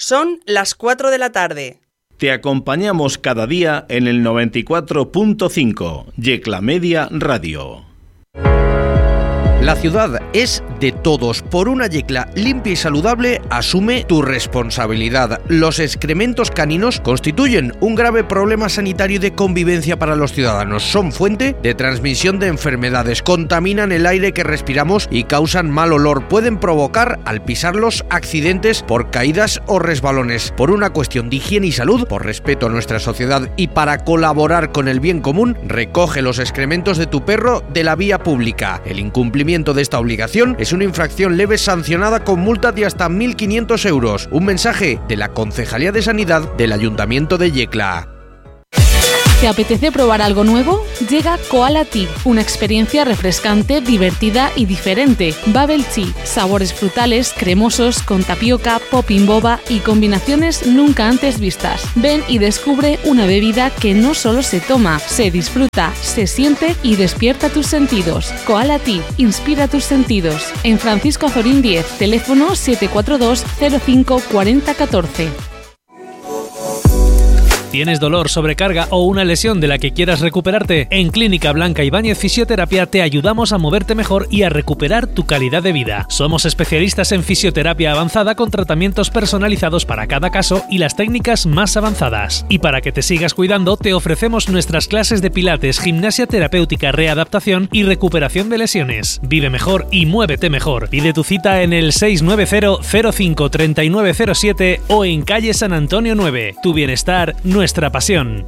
Son las 4 de la tarde. Te acompañamos cada día en el 94.5, Yecla Media Radio. La ciudad es de todos. Por una Yecla limpia y saludable, asume tu responsabilidad. Los excrementos caninos constituyen un grave problema sanitario y de convivencia para los ciudadanos. Son fuente de transmisión de enfermedades, contaminan el aire que respiramos y causan mal olor. Pueden provocar, al pisarlos, accidentes por caídas o resbalones. Por una cuestión de higiene y salud, por respeto a nuestra sociedad y para colaborar con el bien común, recoge los excrementos de tu perro de la vía pública. El incumplimiento de esta obligación es una infracción leve sancionada con multa de hasta 1.500 euros. Un mensaje de la Concejalía de Sanidad del Ayuntamiento de Yecla. ¿Te apetece probar algo nuevo? Llega Koala Tea, una experiencia refrescante, divertida y diferente. Bubble Tea, sabores frutales, cremosos, con tapioca, popping boba y combinaciones nunca antes vistas. Ven y descubre una bebida que no solo se toma, se disfruta, se siente y despierta tus sentidos. Koala Tea, inspira tus sentidos. En Francisco Azorín 10, teléfono 742 05 40 14. ¿Tienes dolor, sobrecarga o una lesión de la que quieras recuperarte? En Clínica Blanca Ibáñez Fisioterapia te ayudamos a moverte mejor y a recuperar tu calidad de vida. Somos especialistas en fisioterapia avanzada con tratamientos personalizados para cada caso y las técnicas más avanzadas. Y para que te sigas cuidando, te ofrecemos nuestras clases de pilates, gimnasia terapéutica, readaptación y recuperación de lesiones. Vive mejor y muévete mejor. Pide tu cita en el 690 05 3907 o en calle San Antonio 9. Tu bienestar, nuestra pasión.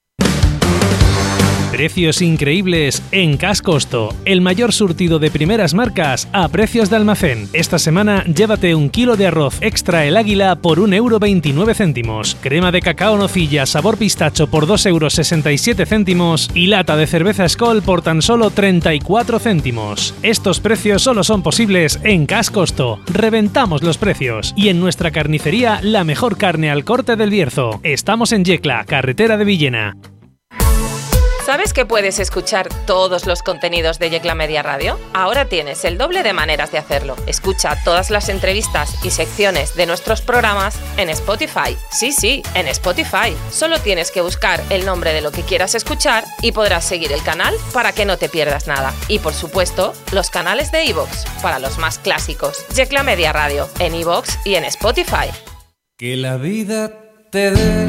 Precios increíbles en Cascosto, el mayor surtido de primeras marcas a precios de almacén. Esta semana llévate 1 kilo de arroz extra El Águila por 1,29 €, crema de cacao nocilla sabor pistacho por 2,67 € y lata de cerveza Skol por tan solo 34 céntimos. Estos precios solo son posibles en Cascosto. Reventamos los precios. Y en nuestra carnicería, la mejor carne al corte del Bierzo. Estamos en Yecla, carretera de Villena. ¿Sabes que puedes escuchar todos los contenidos de Yecla Media Radio? Ahora tienes el doble de maneras de hacerlo. Escucha todas las entrevistas y secciones de nuestros programas en Spotify. Sí, en Spotify. Solo tienes que buscar el nombre de lo que quieras escuchar y podrás seguir el canal para que no te pierdas nada. Y por supuesto, los canales de iVoox para los más clásicos. Yecla Media Radio en iVoox y en Spotify. Que la vida te dé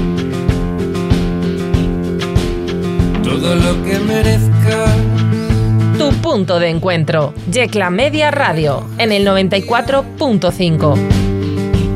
todo lo que merezcas. Tu punto de encuentro. Yecla Media Radio en el 94.5.